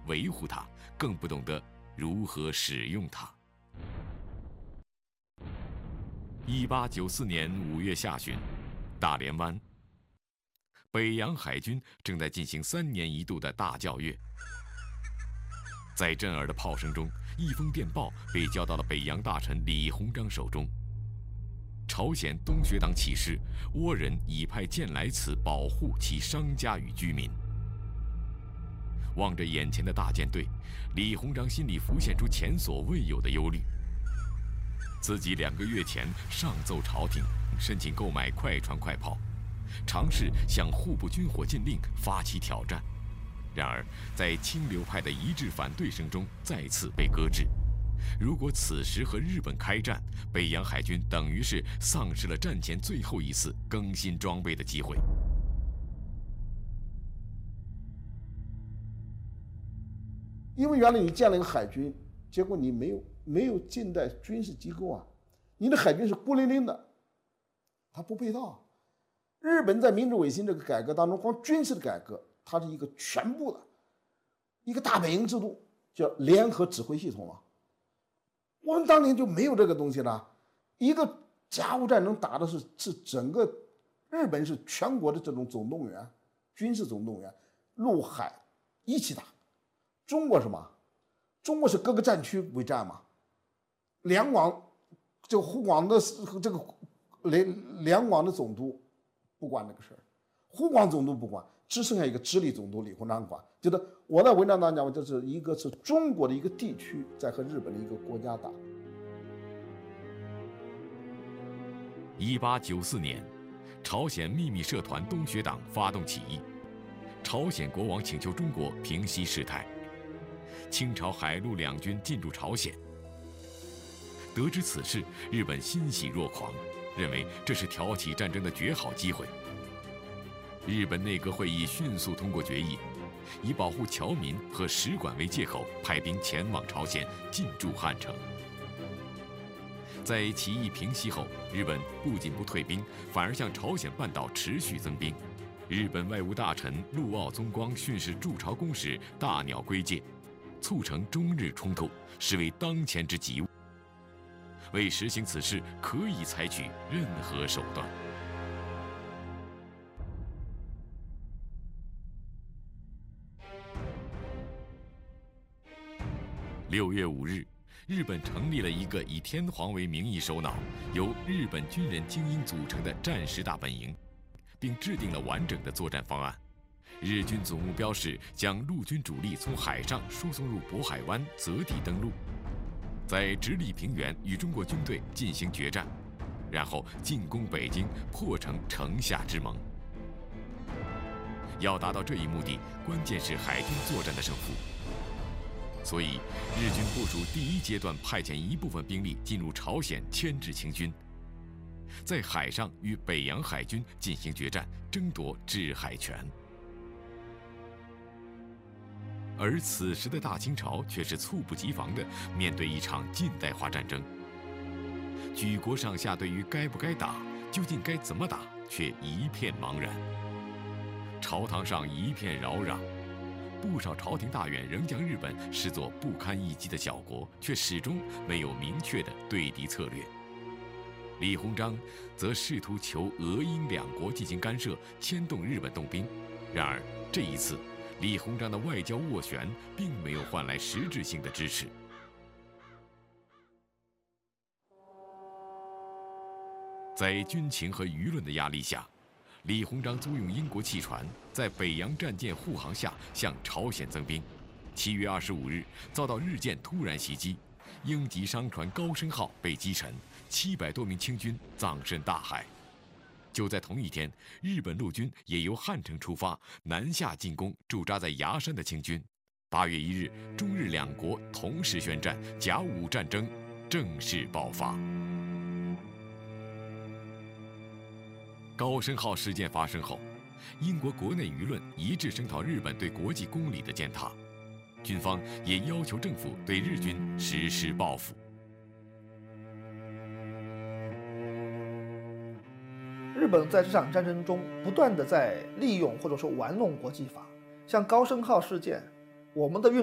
维护它，更不懂得如何使用它。1894年5月下旬，大连湾，北洋海军正在进行3年1度的大校阅。在震耳的炮声中，一封电报被交到了北洋大臣李鸿章手中。朝鲜东学党启示，倭人已派舰来此保护其商家与居民。望着眼前的大舰队，李鸿章心里浮现出前所未有的忧虑。自己2个月前上奏朝廷，申请购买快船快炮，尝试向户部军火禁令发起挑战，然而在清流派的一致反对声中再次被搁置。如果此时和日本开战，北洋海军等于是丧失了战前最后一次更新装备的机会。 因为原来你建了一个海军，结果你没有近代军事机构啊，你的海军是孤零零的，它不配套。日本在明治维新这个改革当中，光军事的改革，它是一个全部的一个大本营制度，叫联合指挥系统啊。我们当年就没有这个东西了，一个甲午战争打的是整个日本是全国的这种总动员，军事总动员，陆海一起打。中国什么？中国是各个战区为战嘛，两广就湖广的这个两广的总督不管这个事儿，湖广总督不管，只剩下一个直隶总督李鸿章管。就是我在文章当中讲，这是一个是中国的一个地区在和日本的一个国家打。 1894年，朝鲜秘密社团东学党发动起义，朝鲜国王请求中国平息事态。清朝海陆两军进驻朝鲜。得知此事，日本欣喜若狂，认为这是挑起战争的绝好机会。日本内阁会议迅速通过决议，以保护侨民和使馆为借口，派兵前往朝鲜进驻汉城。在起义平息后，日本不仅不退兵，反而向朝鲜半岛持续增兵。日本外务大臣陆奥宗光训示驻朝公使大鸟圭介，促成中日冲突，视为当前之急务。为实行此事，可以采取任何手段。6月5日，日本成立了一个以天皇为名义首脑、由日本军人精英组成的战时大本营，并制定了完整的作战方案。日军总目标是将陆军主力从海上输送入渤海湾，择地登陆，在直隶平原与中国军队进行决战，然后进攻北京，破成城下之盟。要达到这一目的，关键是海军作战的胜负。所以，日军部署第1阶段派遣一部分兵力进入朝鲜牵制清军，在海上与北洋海军进行决战，争夺制海权。而此时的大清朝却是猝不及防地面对一场近代化战争。举国上下对于该不该打，究竟该怎么打，却一片茫然。朝堂上一片扰攘，不少朝廷大员仍将日本视作不堪一击的小国，却始终没有明确的对敌策略。李鸿章则试图求俄英两国进行干涉，牵动日本动兵。然而这一次，李鸿章的外交斡旋并没有换来实质性的支持。在军情和舆论的压力下，李鸿章租用英国汽船，在北洋战舰护航下向朝鲜增兵。7月25日，遭到日舰突然袭击，英籍商船高升号被击沉，700多名清军葬身大海。就在同一天，日本陆军也由汉城出发，南下进攻驻扎在崖山的清军。8月1日，中日两国同时宣战，甲午战争正式爆发。高升号事件发生后，英国国内舆论一致声讨日本对国际公理的践踏，军方也要求政府对日军实施报复。 日本在这场战争中不断地在利用或者说玩弄国际法，像高升号事件，我们的运